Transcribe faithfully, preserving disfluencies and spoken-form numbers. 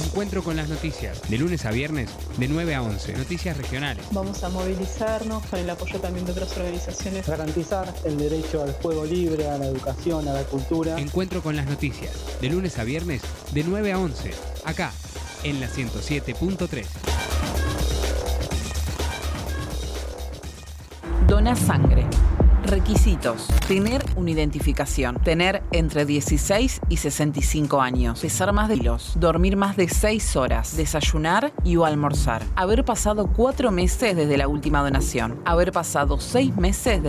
Encuentro con las noticias, de lunes a viernes, de nueve a once. Noticias regionales. Vamos a movilizarnos con el apoyo también de otras organizaciones. Garantizar el derecho al juego libre, a la educación, a la cultura. Encuentro con las noticias, de lunes a viernes, de nueve a once. Acá, en la ciento siete punto tres. Dona sangre. Requisitos: tener una identificación, tener entre dieciséis y sesenta y cinco años, pesar más de kilos, dormir más de seis horas, desayunar y o almorzar, haber pasado cuatro meses desde la última donación, haber pasado seis meses desde